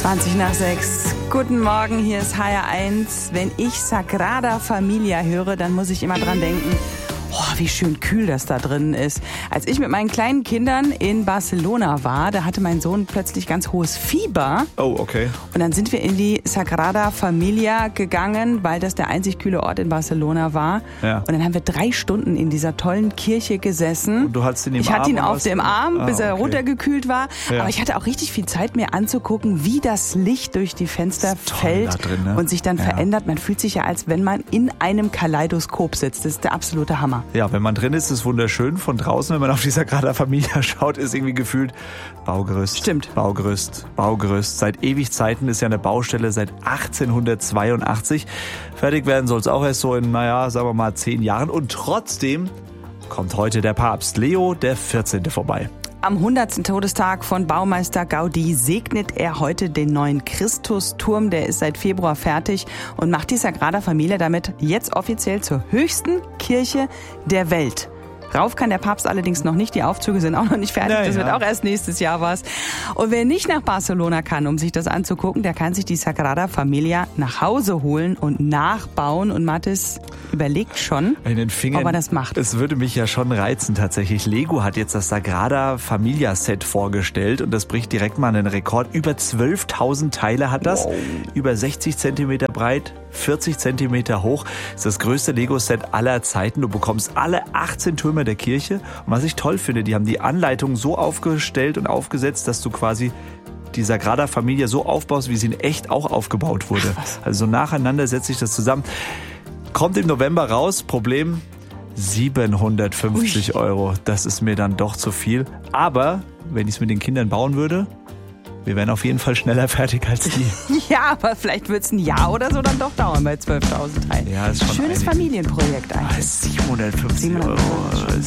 20:20. Guten Morgen, hier ist HR1. Wenn ich Sagrada Familia höre, dann muss ich immer dran denken, wie schön kühl das da drin ist. Als ich mit meinen kleinen Kindern in Barcelona war, da hatte mein Sohn plötzlich ganz hohes Fieber. Oh, okay. Und dann sind wir in die Sagrada Familia gegangen, weil das der einzig kühle Ort in Barcelona war. Ja. Und dann haben wir 3 Stunden in dieser tollen Kirche gesessen. Und du hattest ihn im Arm? Ich hatte ihn auf dem Arm, bis er runtergekühlt war. Ja. Aber ich hatte auch richtig viel Zeit, mir anzugucken, wie das Licht durch die Fenster fällt da drin, ne? Und sich dann verändert. Man fühlt sich ja, als wenn man in einem Kaleidoskop sitzt. Das ist der absolute Hammer. Ja, wenn man drin ist, ist es wunderschön. Von draußen, wenn man auf die Sagrada Familia schaut, ist irgendwie gefühlt Baugerüst. Stimmt. Baugerüst. Seit ewig Zeiten ist ja eine Baustelle seit 1882. Fertig werden soll es auch erst so in, sagen wir mal 10 Jahren. Und trotzdem kommt heute der Papst Leo der 14. vorbei. Am 100. Todestag von Baumeister Gaudí segnet er heute den neuen Christusturm. Der ist seit Februar fertig und macht die Sagrada Familia damit jetzt offiziell zur höchsten Kirche der Welt. Rauf kann der Papst allerdings noch nicht. Die Aufzüge sind auch noch nicht fertig. Das wird auch erst nächstes Jahr was. Und wer nicht nach Barcelona kann, um sich das anzugucken, der kann sich die Sagrada Familia nach Hause holen und nachbauen. Und Mathis überlegt schon, ob er das macht. Es würde mich ja schon reizen tatsächlich. Lego hat jetzt das Sagrada Familia Set vorgestellt und das bricht direkt mal einen Rekord. Über 12.000 Teile hat das. Wow. Über 60 Zentimeter breit, 40 Zentimeter hoch. Das ist das größte Lego-Set aller Zeiten. Du bekommst alle 18 Türme der Kirche. Und was ich toll finde, die haben die Anleitung so aufgestellt und aufgesetzt, dass du quasi die Sagrada Familia so aufbaust, wie sie in echt auch aufgebaut wurde. Also nacheinander setzt sich das zusammen. Kommt im November raus. Problem: 750 €. Das ist mir dann doch zu viel. Aber wenn ich es mit den Kindern bauen würde, wir wären auf jeden Fall schneller fertig als die. Ja, aber vielleicht wird es ein Jahr oder so dann doch dauern bei 12.000 Teilen. Ja, ist schon schönes Familienprojekt eigentlich. 750 €.